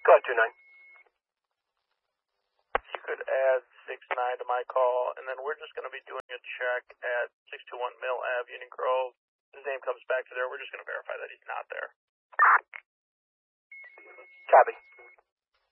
Go ahead, 2-9. You could add 6-9 to my call, and then we're just going to be doing a check at 621 Mill Ave, Union Grove. His name comes back to there. We're just going to verify that he's not there. Copy.